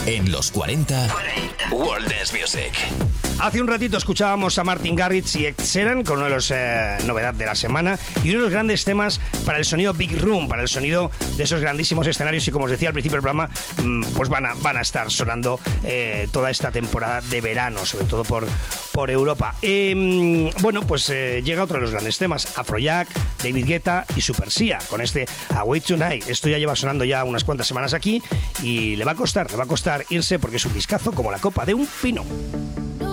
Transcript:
En los 40 World Dance Music. Hace un ratito escuchábamos a Martin Garrix y Ed Sheeran con uno de los novedades de la semana y uno de los grandes temas para el sonido Big Room, para el sonido de esos grandísimos escenarios, y como os decía al principio del programa, pues van a estar sonando toda esta temporada de verano, sobre todo por Europa. Bueno, pues llega otro de los grandes temas, Afrojack, David Guetta y Super Sia, con este Away Tonight. Esto ya lleva sonando ya unas cuantas semanas aquí y le va a costar irse, porque es un discazo como la copa de un pino.